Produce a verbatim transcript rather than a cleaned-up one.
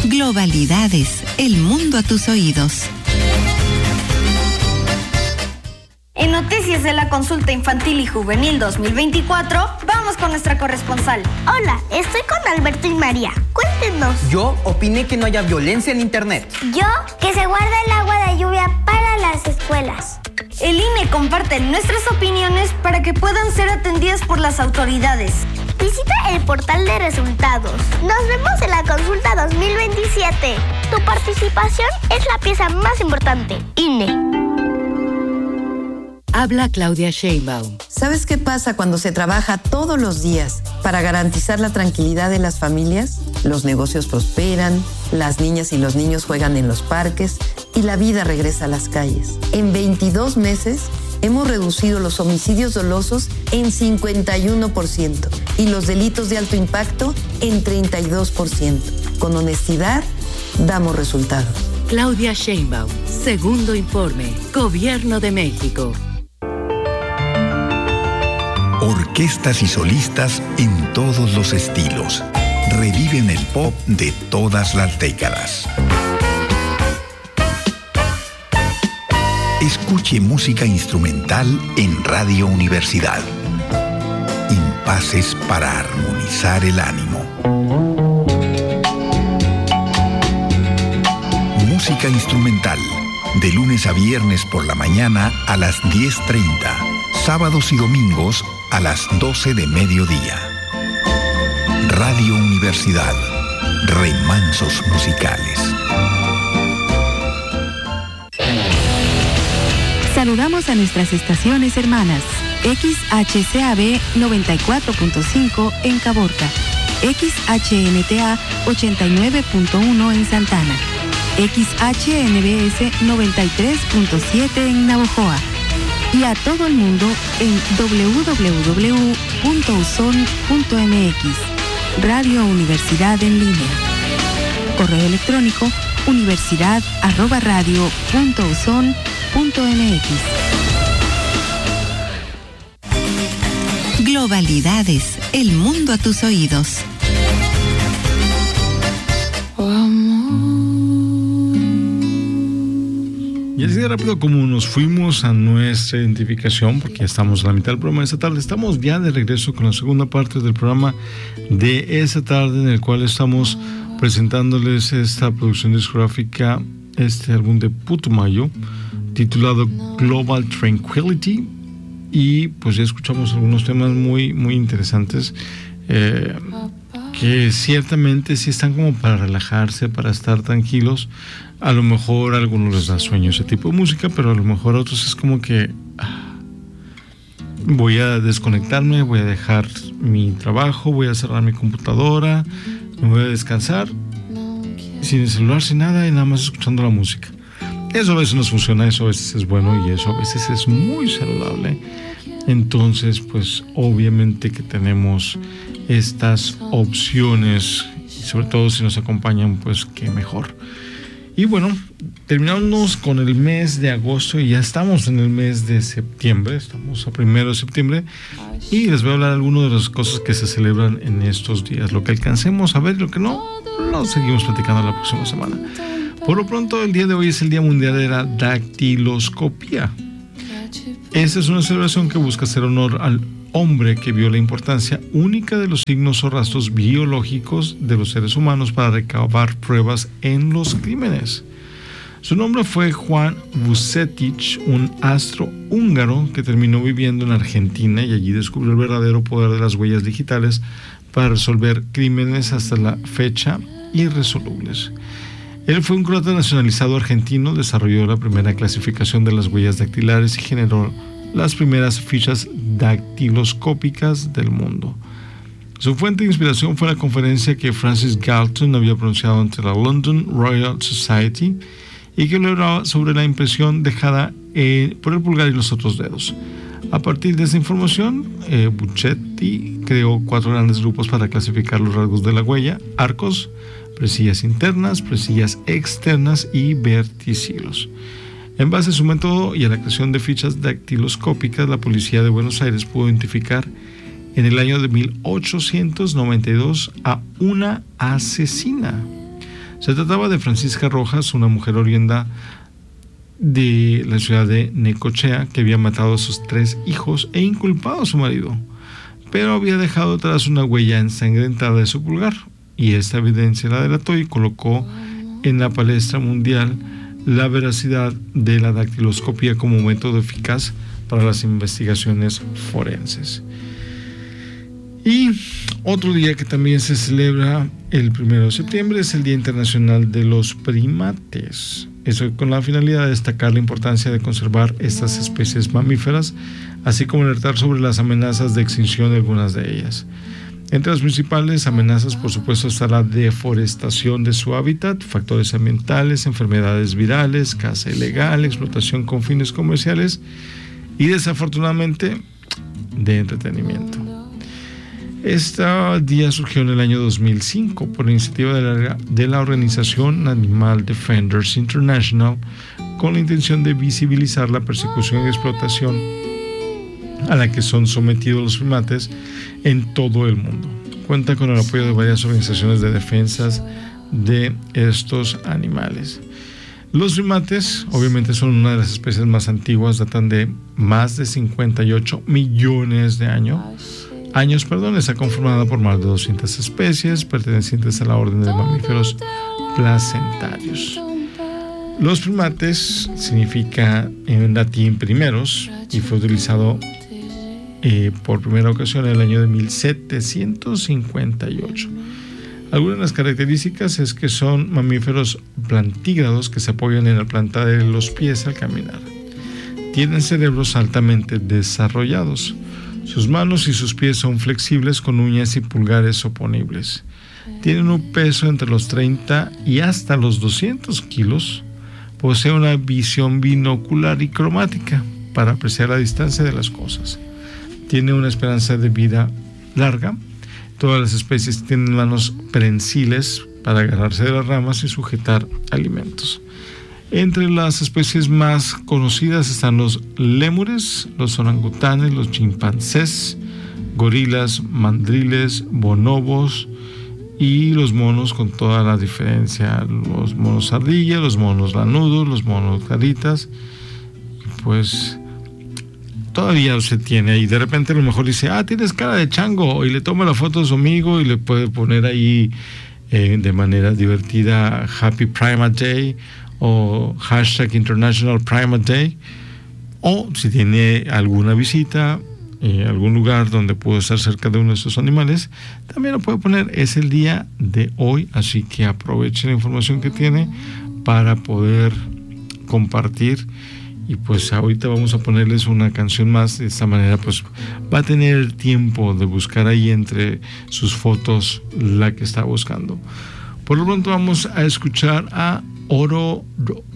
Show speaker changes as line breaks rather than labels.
Globalidades, el mundo a tus oídos.
En Noticias de la Consulta Infantil y Juvenil dos mil veinticuatro, vamos con nuestra corresponsal.
Hola, estoy con Alberto y María. Cuéntenos.
Yo opiné que no haya violencia en internet.
Yo, que se guarda el agua de lluvia para las escuelas.
El I N E comparte nuestras opiniones para que puedan ser atendidas por las autoridades.
Visita el portal de resultados. Nos vemos en la consulta dos mil veintisiete. Tu participación es la pieza más importante. I N E.
Habla Claudia Sheinbaum.
¿Sabes qué pasa cuando se trabaja todos los días para garantizar la tranquilidad de las familias? Los negocios prosperan, las niñas y los niños juegan en los parques y la vida regresa a las calles. En veintidós meses hemos reducido los homicidios dolosos en cincuenta y uno por ciento y los delitos de alto impacto en treinta y dos por ciento. Con honestidad, damos resultados.
Claudia Sheinbaum, segundo informe, Gobierno de México.
Orquestas y solistas en todos los estilos. Reviven el pop de todas las décadas. Escuche música instrumental en Radio Universidad. Impases para armonizar el ánimo. Música instrumental, de lunes a viernes por la mañana a las diez treinta. Sábados y domingos a las doce de mediodía. Radio Universidad. Remansos musicales.
Saludamos a nuestras estaciones hermanas. X H C A B noventa y cuatro punto cinco en Caborca. X H N T A ochenta y nueve punto uno en Santana. X H N B S noventa y tres punto siete en Navojoa. Y a todo el mundo en doble u doble u doble u punto u s o n punto m x. Radio Universidad en línea. Correo electrónico universidad arroba radio punto u s o n punto m x. Globalidades, el mundo a tus oídos.
Y así de rápido como nos fuimos a nuestra identificación, porque ya estamos a la mitad del programa de esta tarde, estamos ya de regreso con la segunda parte del programa de esta tarde, en el cual estamos presentándoles esta producción discográfica, este álbum de Putumayo, titulado Global Tranquility. Y pues ya escuchamos algunos temas muy, muy interesantes, eh, que ciertamente sí están como para relajarse, para estar tranquilos. A lo mejor a algunos les da sueño ese tipo de música, pero a lo mejor a otros es como que ah, voy a desconectarme, voy a dejar mi trabajo, voy a cerrar mi computadora, me voy a descansar, sin el celular, sin nada, y nada más escuchando la música. Eso a veces nos funciona, eso a veces es bueno y eso a veces es muy saludable. Entonces, pues obviamente que tenemos estas opciones, y sobre todo si nos acompañan, pues qué mejor. Y bueno, terminamos con el mes de agosto y ya estamos en el mes de septiembre, estamos a primero de septiembre, y les voy a hablar de algunas de las cosas que se celebran en estos días. Lo que alcancemos a ver y lo que no, lo seguimos platicando la próxima semana. Por lo pronto, el día de hoy es el Día Mundial de la Dactiloscopía. Esta es una celebración que busca hacer honor al hombre que vio la importancia única de los signos o rastros biológicos de los seres humanos para recabar pruebas en los crímenes. Su nombre fue Juan Vucetich, un astro húngaro que terminó viviendo en Argentina y allí descubrió el verdadero poder de las huellas digitales para resolver crímenes hasta la fecha irresolubles. Él fue un croata nacionalizado argentino, desarrolló la primera clasificación de las huellas dactilares y generó las primeras fichas dactiloscópicas del mundo. Su fuente de inspiración fue la conferencia que Francis Galton había pronunciado ante la London Royal Society y que hablaba sobre la impresión dejada eh, por el pulgar y los otros dedos. A partir de esa información, eh, Buchetti creó cuatro grandes grupos para clasificar los rasgos de la huella: arcos, presillas internas, presillas externas y verticilos. En base a su método y a la creación de fichas dactiloscópicas, la policía de Buenos Aires pudo identificar en el año de mil ochocientos noventa y dos a una asesina. Se trataba de Francisca Rojas, una mujer oriunda de la ciudad de Necochea, que había matado a sus tres hijos e inculpado a su marido, pero había dejado atrás una huella ensangrentada de su pulgar, y esta evidencia la delató y colocó en la palestra mundial la veracidad de la dactiloscopía como método eficaz para las investigaciones forenses. Y otro día que también se celebra el primero de septiembre es el Día Internacional de los Primates. Eso con la finalidad de destacar la importancia de conservar estas especies mamíferas, así como alertar sobre las amenazas de extinción de algunas de ellas. Entre las principales amenazas, por supuesto, está la deforestación de su hábitat, factores ambientales, enfermedades virales, caza ilegal, explotación con fines comerciales y, desafortunadamente, de entretenimiento. Este día surgió en el año dos mil cinco por iniciativa de la, de la organización Animal Defenders International, con la intención de visibilizar la persecución y explotación a la que son sometidos los primates en todo el mundo. Cuenta con el apoyo de varias organizaciones de defensas de estos animales. Los primates, obviamente, son una de las especies más antiguas, datan de más de cincuenta y ocho millones de años. Años, perdón, está conformada por más de doscientas especies pertenecientes a la orden de mamíferos placentarios. Los primates significa en latín primeros y fue utilizado eh, por primera ocasión en el año de mil setecientos cincuenta y ocho. Algunas de las características es que son mamíferos plantígrados que se apoyan en la planta de los pies al caminar. Tienen cerebros altamente desarrollados. Sus manos y sus pies son flexibles con uñas y pulgares oponibles. Tienen un peso entre los treinta y hasta los doscientos kilos. Posee una visión binocular y cromática para apreciar la distancia de las cosas. Tiene una esperanza de vida larga. Todas las especies tienen manos prensiles para agarrarse de las ramas y sujetar alimentos. Entre las especies más conocidas están los lémures, los orangutanes, los chimpancés, gorilas, mandriles, bonobos y los monos con toda la diferencia, los monos ardilla, los monos lanudos, los monos caritas. Y pues todavía se tiene y de repente a lo mejor dice, ah, tienes cara de chango, y le toma la foto a su amigo y le puede poner ahí eh, de manera divertida Happy Primate Day o hashtag International Primate Day, o si tiene alguna visita en eh, algún lugar donde pudo estar cerca de uno de estos animales, también lo puede poner. Es el día de hoy, así que aproveche la información que tiene para poder compartir. Y pues ahorita vamos a ponerles una canción más. De esta manera pues va a tener el tiempo de buscar ahí entre sus fotos la que está buscando. Por lo pronto vamos a escuchar a Oro,